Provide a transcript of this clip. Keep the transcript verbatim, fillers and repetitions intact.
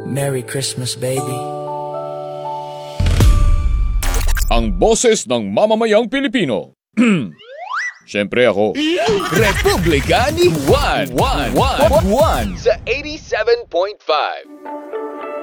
Merry Christmas, baby. Ang boses ng mamamayang Pilipino. Siyempre ako. Republika ni Juan Juan Juan Juan sa eighty-seven point five.